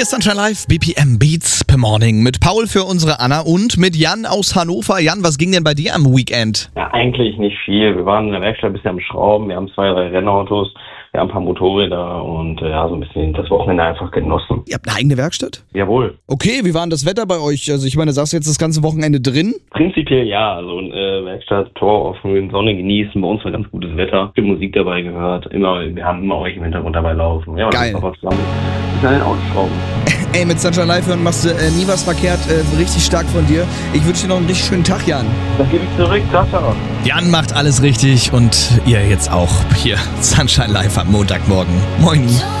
Hier ist Sunshine Live, BPM Beats per Morning mit Paul für unsere Anna und mit Jan aus Hannover. Jan, was ging denn bei dir am Weekend? Ja, eigentlich nicht viel. Wir waren in der Werkstatt ein bisschen am Schrauben. Wir haben 2, 3 Rennautos. Wir haben ein paar Motorräder und so ein bisschen das Wochenende einfach genossen. Ihr habt eine eigene Werkstatt? Jawohl. Okay, wie war denn das Wetter bei euch? Also ich meine, sagst du jetzt das ganze Wochenende drin? Prinzipiell ja. Also Werkstatt, Tor offen, Sonne genießen. Bei uns war ganz gutes Wetter. Viel Musik dabei gehört. Wir haben immer euch im Hintergrund dabei laufen. Ja, geil. Aber zusammen in den Autos schrauben. Ey, mit Sunshine Live hören machst du nie was verkehrt. Richtig stark von dir. Ich wünsche dir noch einen richtig schönen Tag, Jan. Das gebe ich zurück. Ciao. Jan macht alles richtig und ihr jetzt auch hier Sunshine Live am Montagmorgen. Moin.